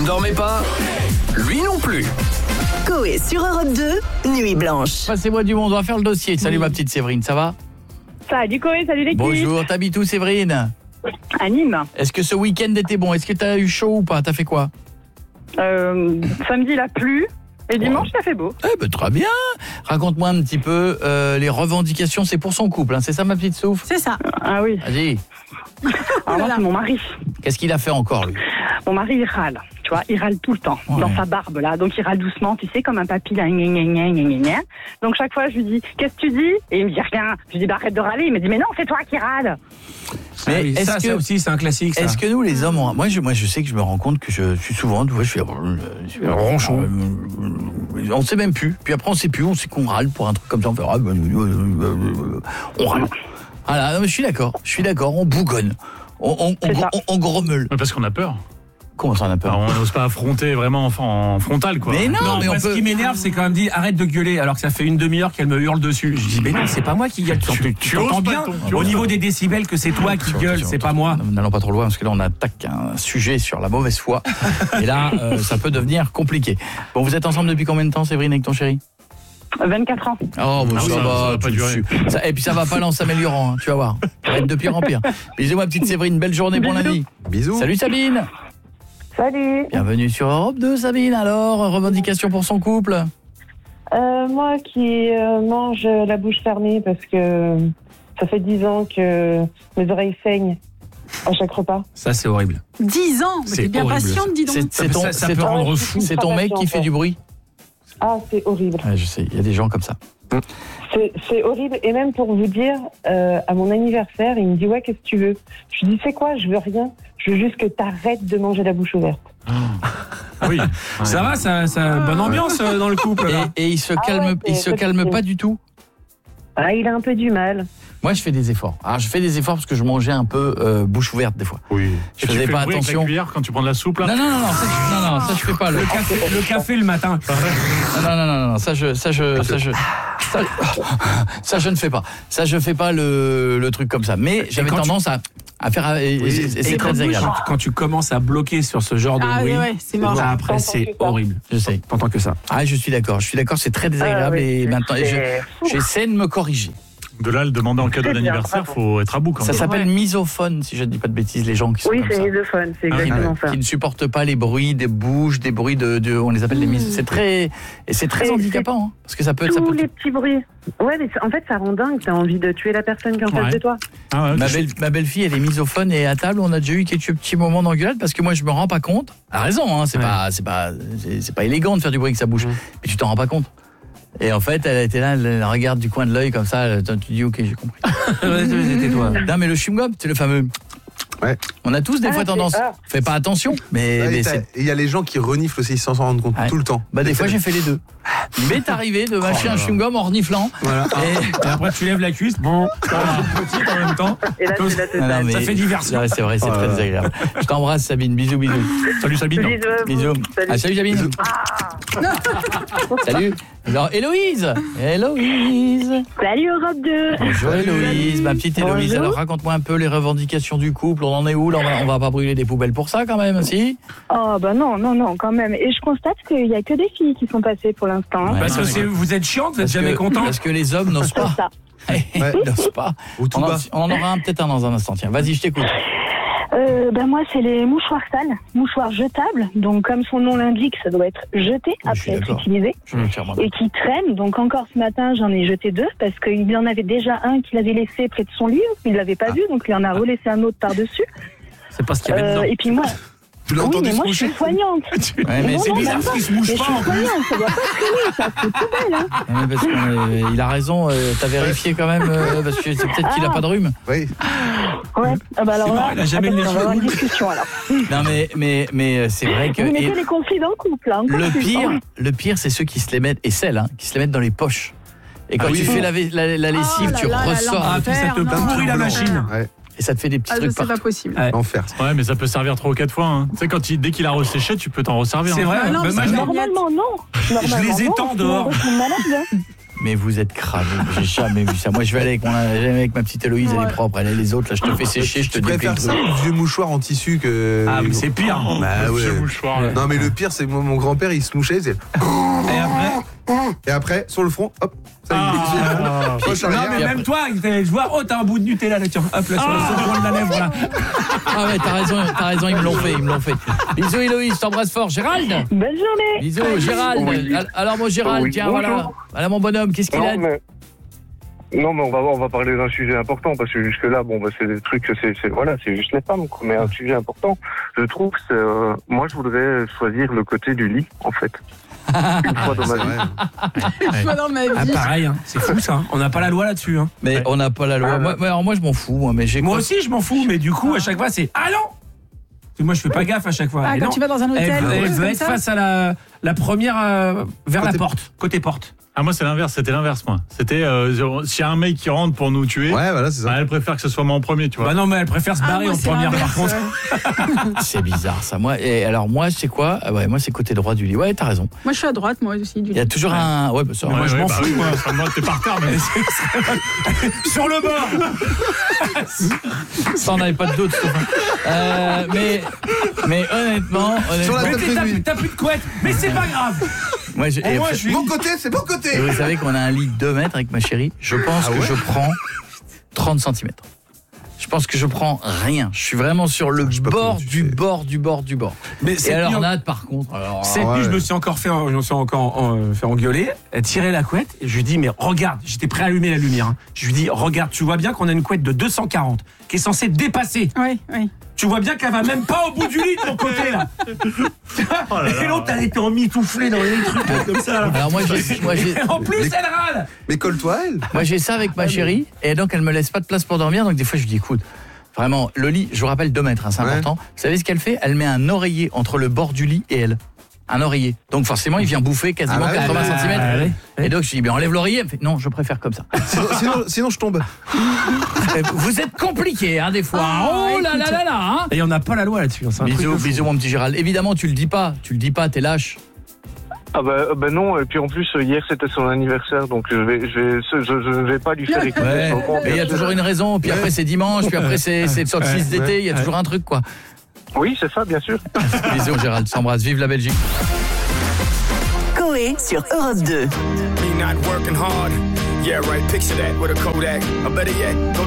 ne dormez pas? Lui non plus. Coé sur Europe 2, Nuit Blanche. Passez-moi du monde, on va faire le dossier. Salut ma petite Séverine, ça va? Salut Coé, salut l'équipe. Bonjour, t'habites où Séverine? À Nîmes. Est-ce que ce week-end était bon? Est-ce que t'as eu chaud ou pas? T'as fait quoi? Samedi il a plu et dimanche il a fait beau. Eh ben très bien. Raconte-moi un petit peu les revendications, c'est pour son couple, hein. C'est ça ma petite Souf? C'est ça. Ah oui. Vas-y. Alors moi, c'est mon mari. Qu'est-ce qu'il a fait encore lui? Mon mari il râle, tu vois, il râle tout le temps, dans sa barbe là, donc il râle doucement, tu sais, comme un papy là, gna, gna, gna, gna, gna. Donc chaque fois je lui dis, qu'est-ce que tu dis? Et il me dit rien. Je lui dis, bah arrête de râler. Il me dit, mais non, c'est toi qui râle. Mais oui, est-ce ça aussi c'est un classique. Est-ce que nous les hommes, moi je sais que je me rends compte que je suis souvent, tu vois, je suis ronchon. On sait même plus. Puis après on sait plus, on sait qu'on râle pour un truc comme ça, on fait on râle. Voilà, je suis d'accord, on bougonne. On grommelle. Parce qu'on a peur. Comment ça on a peur? Alors, on n'ose pas affronter vraiment en frontal quoi. Mais non, mais ce qui m'énerve c'est quand même dit arrête de gueuler alors que ça fait une demi-heure qu'elle me hurle dessus. Je dis mais non, c'est pas moi qui gueule. Tu entends bien au niveau des décibels que c'est toi qui gueules, c'est pas moi. N'allons pas trop loin parce que là on attaque un sujet sur la mauvaise foi et là ça peut devenir compliqué. Bon, vous êtes ensemble depuis combien de temps Séverine avec ton chéri? 24 ans. Oh, bon, ça va pas durer. Et puis ça va pas en s'améliorant, hein, tu vas voir. Ça va être de pire en pire. Bisous ma petite Séverine, belle journée, bon lundi. Bisous. Salut Sabine. Salut. Bienvenue sur Europe 2 Sabine. Alors, revendication pour son couple? Moi qui mange la bouche fermée parce que ça fait 10 ans que mes oreilles saignent à chaque repas. Ça c'est horrible. 10 ans, mais t'es bien patiente, dis donc. Ça peut rendre fou. C'est ton mec qui fait du bruit? Ah, c'est horrible. Ouais, je sais, il y a des gens comme ça. C'est horrible. Et même pour vous dire, à mon anniversaire, il me dit, ouais, qu'est-ce que tu veux? Je lui dis, c'est quoi? Je veux rien. Je veux juste que t'arrêtes de manger la bouche ouverte. Oui. Ça va, ça bonne ambiance dans le couple. Là. Et il se calme pas du tout? Ah, il a un peu du mal. Moi, je fais des efforts. Alors, je fais des efforts parce que je mangeais un peu bouche ouverte des fois. Oui. Je faisais pas attention. Avec la cuillère quand tu prends de la soupe là. Non, ça je fais pas. Le café le matin. Non, ça je ne fais pas. Ça je fais pas le truc comme ça. Mais j'avais tendance à faire. C'est très désagréable. Quand tu commences à bloquer sur ce genre de bruit, c'est mort. après c'est horrible. Je sais. T'entends que ça. Ah, je suis d'accord, c'est très désagréable et maintenant j'essaie de me corriger. De là, le demander en cadeau d'anniversaire, faut être à bout quand même. Ça s'appelle misophone, si je ne dis pas de bêtises, les gens qui sont comme ça. Oui, c'est misophone, c'est exactement ça. Qui ne supportent pas les bruits des bouches, des bruits on les appelle les c'est très handicapant, hein, parce que ça peut être... Tous les petits bruits. Ouais, mais en fait, ça rend dingue, t'as envie de tuer la personne qui est en face de toi. Ah ouais, ma belle-fille, elle est misophone et à table, on a déjà eu quelques petits moments d'engueulade parce que moi, je me rends pas compte. Elle a raison, hein, c'est pas élégant de faire du bruit avec sa bouche, mais tu t'en rends pas compte. Et en fait, elle était là, elle regarde du coin de l'œil comme ça, tu dis ok, j'ai compris. C'était toi. Non mais le chewing-gum, c'est le fameux. Ouais. On a tous des fois tendance. Fais pas attention, mais il y a les gens qui reniflent aussi sans s'en rendre compte tout le temps. Bah des fois j'ai fait les deux. Il m'est arrivé de mâcher un chewing-gum en reniflant. Voilà. Et après tu lèves la cuisse, bon, petite en même temps. Et là, c'est la totale. Ça fait diversion. C'est vrai, c'est très désagréable. Je t'embrasse Sabine, bisous. Salut Sabine. Bisous. Salut Sabine. Salut. Alors Héloïse. Salut Europe 2. Bonjour Héloïse, ma petite Héloïse. Bonjour. Alors raconte-moi un peu les revendications du couple. On en est où là? On va pas brûler des poubelles pour ça quand même, si? Oh bah non, quand même. Et je constate qu'il y a que des filles qui sont passées pour l'instant. Hein. Ouais, Parce que vous êtes chiante, vous êtes jamais content. Parce que les hommes n'osent pas. C'est ça. Ils n'osent pas. Ou tout bas. On en aura peut-être un dans un instant. Tiens, vas-y, je t'écoute. Moi, c'est les mouchoirs sales, mouchoirs jetables. Donc, comme son nom l'indique, ça doit être jeté après être utilisé. Et qui traînent. Donc, encore ce matin, j'en ai jeté 2 parce qu'il y en avait déjà un qu'il avait laissé près de son lit. Il l'avait pas vu, donc il en a relaissé un autre par-dessus. C'est pas ce qu'il y avait dedans. Et puis moi... Tu l'as entendu mais moi, je suis soignante. Ouais, mais c'est bizarre qu'il se mouche pas en plus. Ça doit pas traîner, ça c'est poubelle. Hein. Ouais, parce qu'il a raison, t'as vérifié quand même, parce que c'est peut-être qu'il a pas de rhume. Oui. Ouais, bah alors là, il a jamais le nez on va avoir une discussion alors. Non mais c'est vrai que... Vous mettez les conflits dans le couple, hein. Le pire, c'est ceux qui se les mettent, et celles, hein, qui se les mettent dans les poches. Et quand tu fais la lessive, tu ressors. Ah, puis ça te pourrit la machine. Ouais. Et ça te fait des petits trucs c'est pas partout. possible. Enfer. Ouais, mais ça peut servir 3 ou 4 fois. Hein. Tu sais, dès qu'il a resséché, tu peux t'en resservir. C'est vrai. non, Même c'est moi, Normalement, non. je les étends dehors. Mais vous êtes cravé. J'ai jamais vu ça. Moi, je vais aller avec ma petite Héloïse, elle est propre. Elle est les autres, là, je te fais sécher, je te déplie le truc. Ça, le vieux mouchoir en tissu que. Ah, mais c'est pire. Bah, ouais. Vieux mouchoir. Non, mais le pire, c'est que mon grand-père, il se mouchait, et après, sur le front, hop, ça y est. Non, mais même toi, je vois, t'as un bout de Nutella là, tiens, hop, là, sur le coin de la lèvre, là. Ah ouais, t'as raison, ils me l'ont fait. Bisous Héloïse, t'embrasse fort. Gérald. Bonne journée. Bisous Gérald. Oui. Alors mon Gérald, tiens, bonjour. Voilà mon bonhomme, qu'est-ce qu'il a? Non, mais on va parler d'un sujet important, parce que jusque-là, c'est des trucs, c'est juste les femmes, quoi. Mais un sujet important, je trouve, c'est, moi, je voudrais choisir le côté du lit, en fait. Une fois dans ma vie. Une fois dans ma vie. Pareil, hein. C'est fou ça. On n'a pas la loi là-dessus. Hein. Mais on n'a pas la loi. Moi, je m'en fous. Moi aussi, je m'en fous. Mais du coup, à chaque fois, c'est ah non. Moi, je fais pas gaffe à chaque fois. Ah, quand tu vas dans un hôtel, elle veut être face à la première vers la porte, côté porte. Ah, moi, c'était l'inverse, moi. C'était, s'il y a un mec qui rentre pour nous tuer. Ouais, voilà, c'est ça. Elle préfère que ce soit moi en premier, tu vois. Bah non, mais elle préfère se barrer en première, par contre. C'est bizarre, ça. Moi, c'est quoi? Moi, c'est côté droit du lit. Ouais, t'as raison. Moi, je suis à droite, moi aussi, du lit. Il y a toujours un. Ouais, bah, ça. Moi, je m'en fous, moi. Moi, t'es par terre, mais. Sur le bord! Ça, on n'avait pas de doute. Mais honnêtement. T'as plus de couette, mais c'est pas grave! Moi, Mon côté, c'est mon côté. Et vous savez qu'on a un lit de 2 mètres avec ma chérie. Je pense que je prends 30 cm. Je pense que je prends rien. Je suis vraiment sur le bord du bord. Mais et alors Nat, par contre, cette nuit, je me suis encore fait engueuler, tirer la couette, et je lui dis mais regarde, j'étais prêt à allumer la lumière. Hein. Je lui dis regarde, tu vois bien qu'on a une couette de 240 qui est censée dépasser. Oui. Tu vois bien qu'elle va même pas au bout du lit de ton côté là. Et l'autre elle était emmitouflée dans les trucs comme ça. Là. Alors moi j'ai en plus elle râle. Mais colle-toi elle. Moi j'ai ça avec ma chérie et donc elle me laisse pas de place pour dormir, donc des fois je lui dis écoute, vraiment le lit, je vous rappelle 2 mètres, hein, c'est important. Vous savez ce qu'elle fait? Elle met un oreiller entre le bord du lit et elle. Un oreiller. Donc forcément, il vient bouffer quasiment 80 cm. Et donc je dis, enlève l'oreiller. Elle me fait, non, je préfère comme ça. Sinon je tombe. Vous êtes compliqué, hein, des fois. Oh là là là là. Hein. Et on n'a pas la loi là-dessus. Hein, bisous, mon petit Gérald. Évidemment, tu le dis pas, t'es lâche. Ah bah non, et puis en plus hier c'était son anniversaire, donc je ne vais pas lui faire écouter. Mais il y a toujours une raison, puis après c'est dimanche, puis après c'est le solstice d'été, il y a toujours un truc quoi. Oui, c'est ça, bien sûr. Bisous Gérald, s'embrasse, vive la Belgique. Coé sur Europe 2. Me not working hard. Yeah, right, picture that with a Kodak. Or better yet, go